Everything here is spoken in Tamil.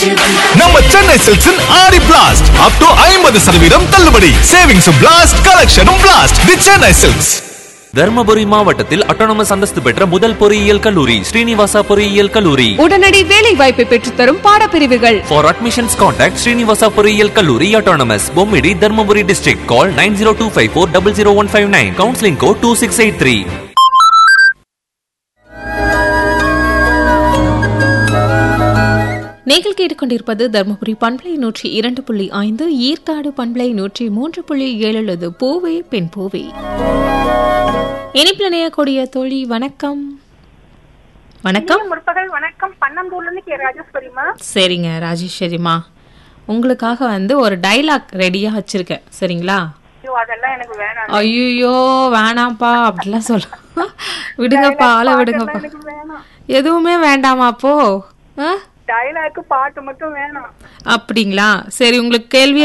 நம்ம சென்னை சில்க்ஸின் ஆடி பிளாஸ்ட் அப் டு 50% தள்ளுபடி. Savings blast, கலெக்ஷனும் blast. தி சென்னை சில்க்ஸ். தர்மபுரி மாவட்டத்தில் அட்டானமஸ் அந்தஸ்து பெற்ற முதல் பொறியியல் கல்லூரி ஸ்ரீனிவாசா பொறியியல் கல்லூரி. உடனடி வேலை வாய்ப்பை பெற்றுத்தரும் பாடப்பிரிவுகள். For admissions contact ஸ்ரீனிவாசா பொறியியல் கல்லூரி autonomous, Bommidi, Dharmapuri district. Call 9025400159. Counseling code 2683. நீங்கள் கேட்டுக்கொண்டிருப்பது தர்மபுரி பண்பலை 102.5, ஈர்க்காடு பண்பலை 103.7. பூவே பெண் பூவே. இனிப்பில் இணையக்கூடிய தோழி வணக்கம். வணக்கம். முற்பகல் வணக்கம். பன்னம்பூர்ல இருந்து ராஜேஸ்வரிமா. சரிங்க ராஜேஸ்வரிமா, உங்களுக்காக ஒரு டைலாக் ரெடியா வச்சிருக்கேன். சரிங்களா? அதெல்லாம் எனக்கு வேணாம். ஐயோ வேணாம்ப்பா அப்படிலாம் சொல்ல விடுங்கப்பா, ஆள விடுங்கப்பா. எதுவுமே வேண்டாமா அப்போ? டைலாக் பாட்டு மட்டும் வேணாம். அப்படிங்களா? சரி, உங்களுக்கு கேள்வி